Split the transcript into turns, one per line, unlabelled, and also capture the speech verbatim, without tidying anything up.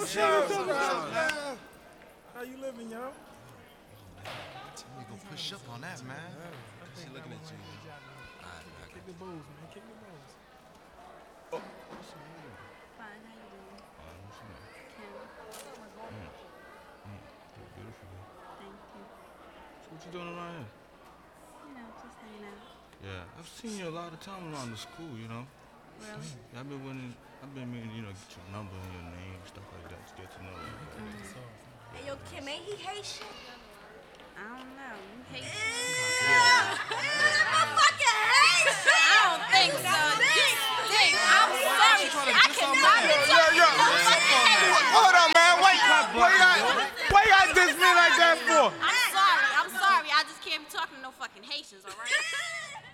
What's up, man? How you living, y'all?
We gonna push up on that, man.
She looking at you.
Kick the balls, man. Kick the balls.
Fine, how you doing? Kim.
Beautiful.
Thank you.
So what you doing around here?
You know, just hanging out.
Yeah, I've seen you a lot of time around the school, you know.
Really?
Yeah, I've been winning, I've been meaning, you know, get your number and your name, stuff like that, to get to know you.
Hey, yo, Kim, ain't he Haitian?
I don't know. You hate
Yeah. Motherfucking Haitian!
I don't think so. You stink. I'm sorry. I cannot be
Yo, yo, hold on, man. Wait, why you got, why you got diss me like that for?
I'm sorry. I'm sorry. I just can't be talking to no fucking Haitians, all right?